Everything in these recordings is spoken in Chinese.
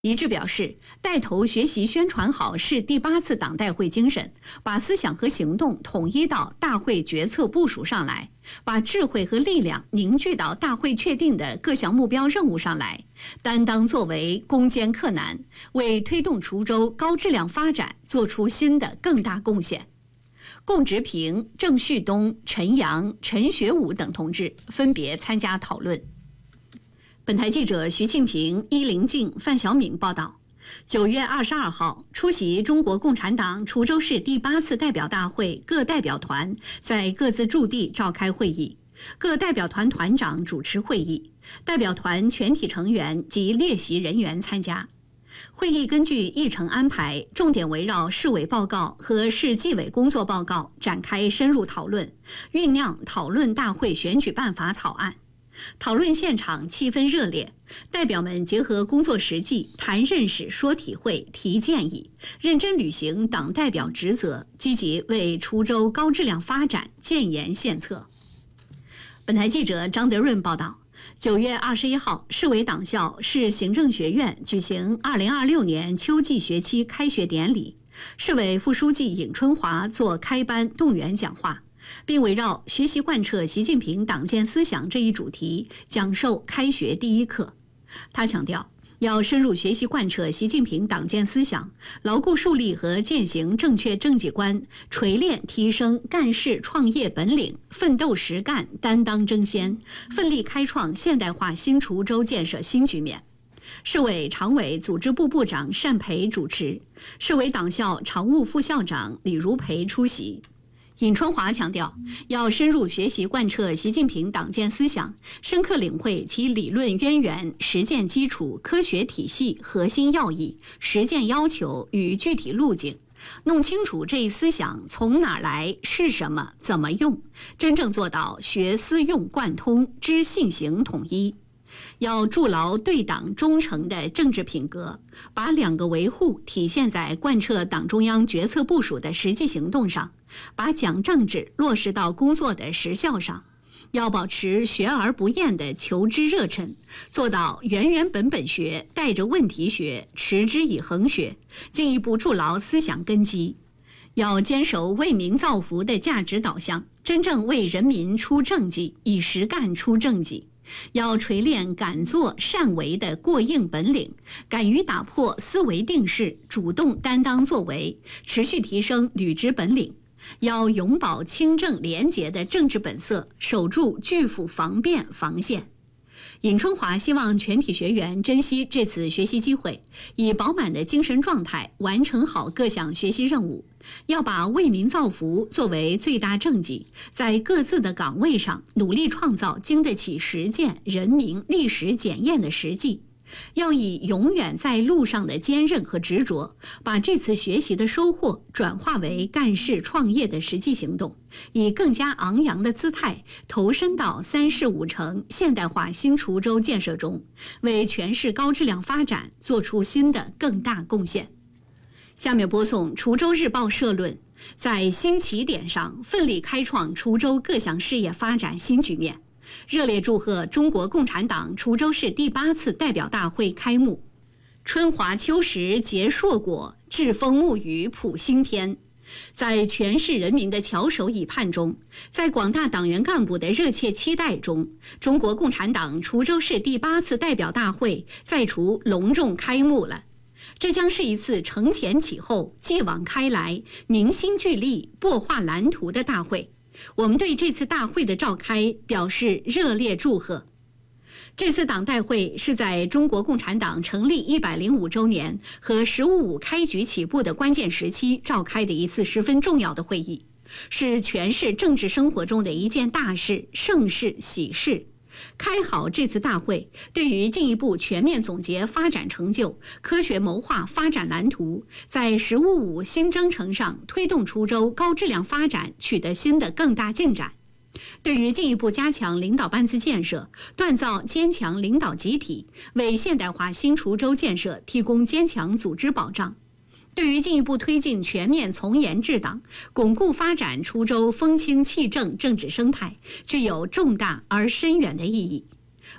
一致表示，带头学习宣传好是第8次党代会精神，把思想和行动统一到大会决策部署上来，把智慧和力量凝聚到大会确定的各项目标任务上来，担当作为，攻坚克难，为推动滁州高质量发展做出新的更大贡献。龚直平、郑旭东、陈阳、陈学武等同志分别参加讨论。本台记者徐庆平、伊玲静、范晓敏报道，9月22号，出席中国共产党滁州市第8次代表大会各代表团在各自驻地召开会议，各代表团团长主持会议，代表团全体成员及列席人员参加。会议根据议程安排，重点围绕市委报告和市纪委工作报告展开深入讨论，酝酿讨论大会选举办法草案。讨论现场气氛热烈，代表们结合工作实际，谈认识、说体会、提建议，认真履行党代表职责，积极为滁州高质量发展建言献策。本台记者张德润报道，9月21号，市委党校市行政学院举行2026年秋季学期开学典礼，市委副书记尹春华作开班动员讲话，并围绕学习贯彻习近平党建思想这一主题讲授开学第一课。他强调，要深入学习贯彻习近平党建思想，牢固树立和践行正确政绩观，锤炼提升干事创业本领，奋斗实干，担当争先，奋力开创现代化新滁州建设新局面。市委常委组织部部长单培主持，市委党校常务副校长李如培出席。尹春华强调，要深入学习贯彻习近平党建思想，深刻领会其理论渊源、实践基础、科学体系、核心要义、实践要求与具体路径，弄清楚这一思想从哪来、是什么、怎么用，真正做到学思用贯通、知信行统一。要筑牢对党忠诚的政治品格，把2个维护体现在贯彻党中央决策部署的实际行动上，把讲政治落实到工作的实效上。要保持学而不厌的求知热忱，做到原原本本学，带着问题学，持之以恒学，进一步筑牢思想根基。要坚守为民造福的价值导向，真正为人民出政绩，以实干出政绩。要锤炼敢做善为的过硬本领，敢于打破思维定式，主动担当作为，持续提升履职本领。要永葆清正廉洁的政治本色，守住拒腐防变防线。尹春华希望全体学员珍惜这次学习机会，以饱满的精神状态完成好各项学习任务，要把为民造福作为最大政绩，在各自的岗位上努力创造经得起实践、人民、历史检验的实际。要以永远在路上的坚韧和执着，把这次学习的收获转化为干事创业的实际行动，以更加昂扬的姿态投身到3市5城现代化新滁州建设中，为全市高质量发展做出新的更大贡献。下面播送滁州日报社论，在新起点上奋力开创滁州各项事业发展新局面。热烈祝贺中国共产党滁州市第8次代表大会开幕。春华秋实结硕果，栉风沐雨谱新篇。在全市人民的翘首以盼中，在广大党员干部的热切期待中，中国共产党滁州市第8次代表大会在滁隆重开幕了。这将是一次承前启后、继往开来、凝心聚力、擘画蓝图的大会。我们对这次大会的召开表示热烈祝贺。这次党代会是在中国共产党成立105周年和“15·5”开局起步的关键时期召开的一次十分重要的会议，是全市政治生活中的一件大事、盛事、喜事。开好这次大会，对于进一步全面总结发展成就、科学谋划发展蓝图，在“15·5”新征程上推动滁州高质量发展取得新的更大进展。对于进一步加强领导班子建设，锻造坚强领导集体，为现代化新滁州建设提供坚强组织保障。对于进一步推进全面从严治党，巩固发展滁州风清气正政治生态，具有重大而深远的意义。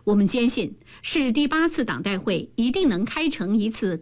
我们坚信，市第8次党代会一定能开成一次